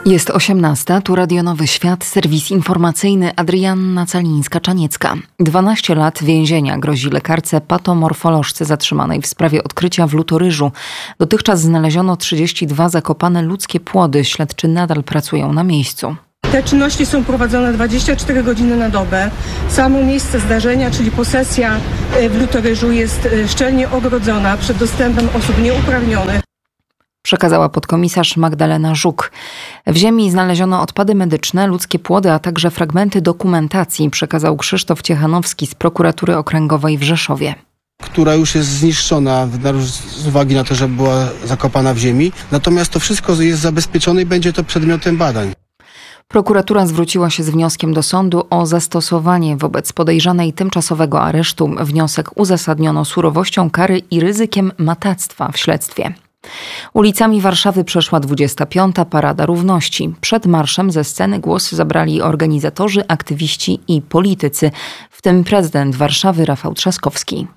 Jest 18, tu Radio Nowy Świat, serwis informacyjny Adrianna Calińska-Czaniecka. 12 lat więzienia grozi lekarce patomorfolożce zatrzymanej w sprawie odkrycia w Lutoryżu. Dotychczas znaleziono 32 zakopane ludzkie płody. Śledczy nadal pracują na miejscu. Te czynności są prowadzone 24 godziny na dobę. Samo miejsce zdarzenia, czyli posesja w Lutoryżu, jest szczelnie ogrodzona przed dostępem osób nieuprawnionych. Przekazała podkomisarz Magdalena Żuk. W ziemi znaleziono odpady medyczne, ludzkie płody, a także fragmenty dokumentacji, przekazał Krzysztof Ciechanowski z Prokuratury Okręgowej w Rzeszowie. Która już jest zniszczona z uwagi na to, że była zakopana w ziemi. Natomiast to wszystko jest zabezpieczone i będzie to przedmiotem badań. Prokuratura zwróciła się z wnioskiem do sądu o zastosowanie wobec podejrzanej tymczasowego aresztu. Wniosek uzasadniono surowością kary i ryzykiem matactwa w śledztwie. Ulicami Warszawy przeszła 25. Parada Równości. Przed marszem ze sceny głos zabrali organizatorzy, aktywiści i politycy, w tym prezydent Warszawy Rafał Trzaskowski.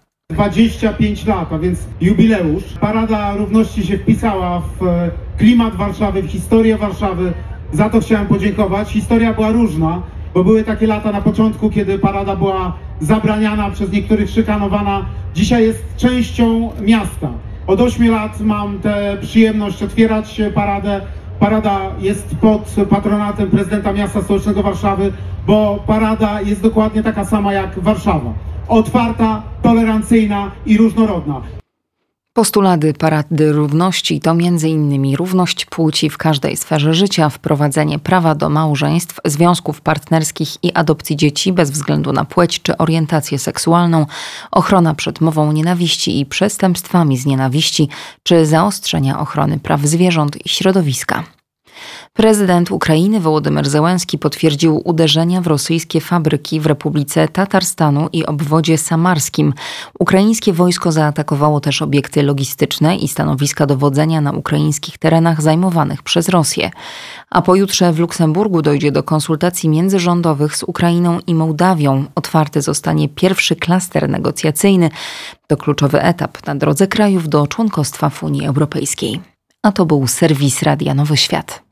25 lat, a więc jubileusz. Parada Równości się wpisała w klimat Warszawy, w historię Warszawy. Za to chciałem podziękować. Historia była różna, bo były takie lata na początku, kiedy parada była zabraniana, przez niektórych szykanowana. Dzisiaj jest częścią miasta. Od 8 lat mam tę przyjemność otwierać paradę. Parada jest pod patronatem prezydenta miasta stołecznego Warszawy, bo parada jest dokładnie taka sama jak Warszawa. Otwarta, tolerancyjna i różnorodna. Postulaty Parady Równości to m.in. równość płci w każdej sferze życia, wprowadzenie prawa do małżeństw, związków partnerskich i adopcji dzieci bez względu na płeć czy orientację seksualną, ochrona przed mową nienawiści i przestępstwami z nienawiści, czy zaostrzenia ochrony praw zwierząt i środowiska. Prezydent Ukrainy Wołodymyr Zełenski potwierdził uderzenia w rosyjskie fabryki w Republice Tatarstanu i obwodzie samarskim. Ukraińskie wojsko zaatakowało też obiekty logistyczne i stanowiska dowodzenia na ukraińskich terenach zajmowanych przez Rosję. A pojutrze w Luksemburgu dojdzie do konsultacji międzyrządowych z Ukrainą i Mołdawią. Otwarty zostanie pierwszy klaster negocjacyjny. To kluczowy etap na drodze krajów do członkostwa w Unii Europejskiej. A to był serwis Radia Nowy Świat.